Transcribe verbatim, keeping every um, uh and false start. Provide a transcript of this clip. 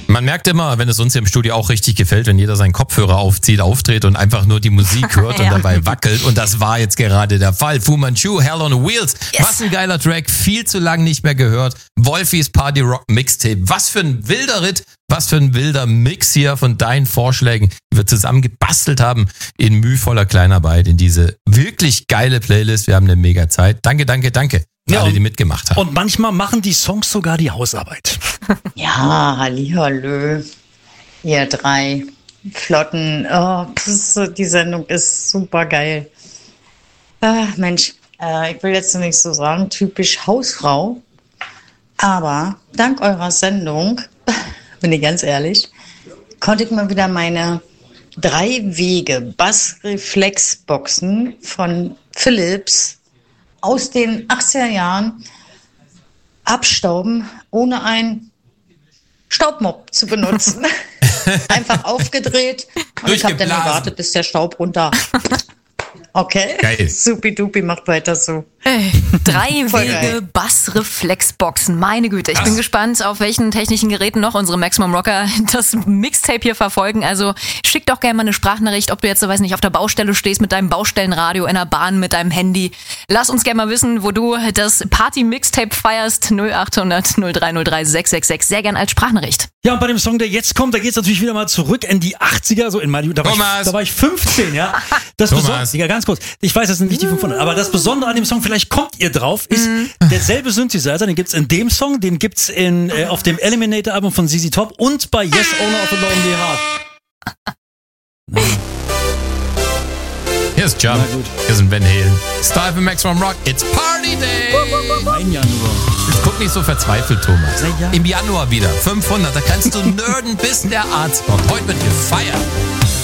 Man merkt immer, wenn es uns hier im Studio auch richtig gefällt, wenn jeder seinen Kopfhörer aufzieht, aufdreht und einfach nur die Musik hört Ja. und dabei wackelt. Und das war jetzt gerade der Fall. Fu Manchu, Hell on Wheels. Yes. Was ein geiler Track. Viel zu lang nicht mehr gehört. Wolfies Party Rock Mixtape. Was für ein wilder Ritt. Was für ein wilder Mix hier von deinen Vorschlägen, die wir zusammen gebastelt haben in mühevoller Kleinarbeit in diese wirklich geile Playlist. Wir haben eine mega Zeit. Danke, danke, danke. Für Ja, alle, und- die mitgemacht haben. Und manchmal machen die Songs sogar die Hausarbeit. Ja, hallihallö. Ihr drei Flotten. Oh, das ist, so- die Sendung ist super geil. Ah, Mensch, äh, ich will jetzt nicht so sagen, typisch Hausfrau. Aber dank eurer Sendung, bin ich ganz ehrlich, konnte ich mal wieder meine drei Wege Bassreflexboxen von Philips aus den achtziger Jahren abstauben, ohne einen Staubmopp zu benutzen. Einfach aufgedreht und ich habe dann Durchgeblasen. gewartet, bis der Staub runter. Okay, Geil. supi-dupi, macht weiter so. Hey, drei Voll Wege geil. Bassreflexboxen. Meine Güte, ich Krass. bin gespannt, auf welchen technischen Geräten noch unsere Maximum Rocker das Mixtape hier verfolgen. Also schick doch gerne mal eine Sprachnachricht, ob du jetzt, so weiß nicht, auf der Baustelle stehst mit deinem Baustellenradio, in der Bahn mit deinem Handy. Lass uns gerne mal wissen, wo du das Party-Mixtape feierst. null achthundert null drei null drei sechs sechs sechs. Sehr gern als Sprachnachricht. Ja, und bei dem Song, der jetzt kommt, da geht's natürlich wieder mal zurück in die achtziger, so in meine, da war, ich, Thomas. da war ich fünfzehn, ja. Das Thomas. Besondere, ja, ganz kurz, ich weiß, das sind nicht die fünfhundert, aber das Besondere an dem Song, vielleicht kommt ihr drauf, ist derselbe Synthesizer, den gibt's in dem Song, den gibt's in, äh, auf dem Eliminator-Album von Z Z Top und bei Yes, Owner of a Lonely Heart. Hier ist Jump. Na gut. Hier sind Van Halen. Style für Max from Rock. It's Party Day. Ein Januar. Jetzt guck nicht so verzweifelt, Thomas. Na ja. Im Januar wieder. fünfhundert. Da kannst du nerden, bis der Arzt kommt. Heute wird gefeiert.